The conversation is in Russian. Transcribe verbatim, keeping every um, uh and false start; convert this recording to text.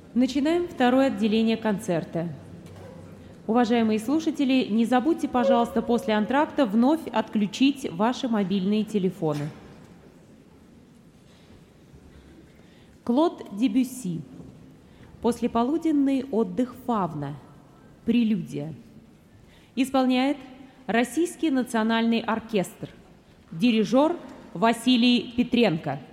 Начинаем второе отделение концерта. Уважаемые слушатели, не забудьте, пожалуйста, после антракта вновь отключить ваши мобильные телефоны. Клод Дебюсси. Послеполуденный отдых фавна. Прелюдия. Исполняет Российский национальный оркестр. Дирижер Василий Петренко.